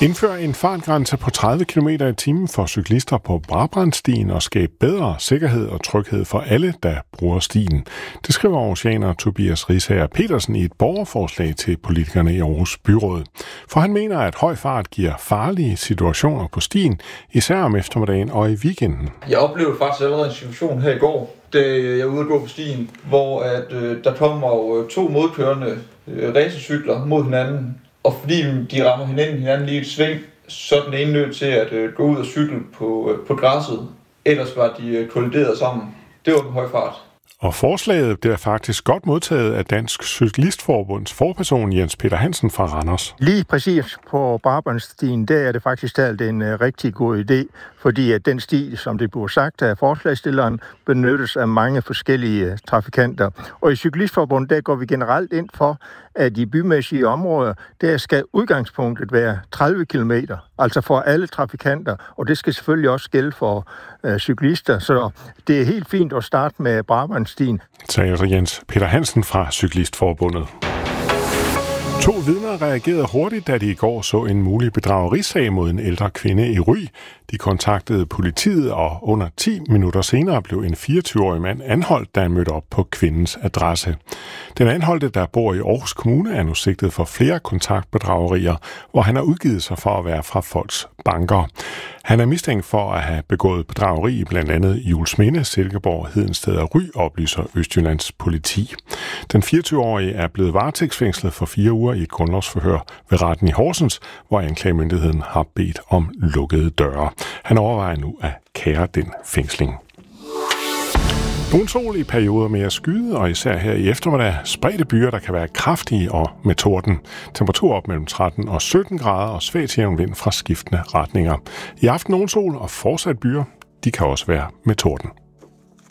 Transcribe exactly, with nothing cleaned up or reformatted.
Indfør en fartgrænse på tredive kilometer i timen for cyklister på Brabrandstien og skabe bedre sikkerhed og tryghed for alle, der bruger stien. Det skriver aarhusianer Tobias Risager Petersen i et borgerforslag til politikerne i Aarhus Byråd. For han mener, at høj fart giver farlige situationer på stien, især om eftermiddagen og i weekenden. Jeg oplevede faktisk allerede en situation her i går, da jeg var ude at gå på stien, hvor at, øh, der kommer to modkørende øh, racercykler mod hinanden. Og fordi de rammer hinanden, hinanden lige et sving, så er den ene nødt til at øh, gå ud og cykle på, øh, på græsset. Ellers var de øh, kollideret sammen. Det var en høj fart. Og forslaget bliver faktisk godt modtaget af Dansk Cyklistforbunds forperson Jens Peter Hansen fra Randers. Lige præcis på Brabrandstien, der er det faktisk talt en uh, rigtig god idé, fordi at den sti, som det bliver sagt af forslagsstilleren, benyttes af mange forskellige uh, trafikanter. Og i Cyklistforbundet, der går vi generelt ind for, at i bymæssige områder, der skal udgangspunktet være tredive kilometer, altså for alle trafikanter, og det skal selvfølgelig også gælde for uh, cyklister, så det er helt fint at starte med Brabrandstien. Sagde altså Jens Peter Hansen fra Cyklistforbundet. To vidner reagerede hurtigt, da de i går så en mulig bedragerisag mod en ældre kvinde i Ry. De kontaktede politiet, og under ti minutter senere blev en fireogtyve-årig mand anholdt, da han mødte op på kvindens adresse. Den anholdte, der bor i Aarhus Kommune, er nu sigtet for flere kontaktbedragerier, hvor han har udgivet sig for at være fra folks banker. Han er mistænkt for at have begået bedrageri i blandt andet Juelsminde, Silkeborg, Hedensted og Ry, oplyser Østjyllands politi. Den fireogtyve-årige er blevet varetægtsfængslet for fire uger i et grundlovsforhør ved retten i Horsens, hvor anklagemyndigheden har bedt om lukkede døre. Han overvejer nu at kære den fængsling. Nogle sol i perioder med at skyde, og især her i eftermiddag spredte byer, der kan være kraftige og med torden. Temperatur op mellem tretten og sytten grader og svag til jævn vind fra skiftende retninger. I aften nogle sol og fortsat byer, de kan også være med torden.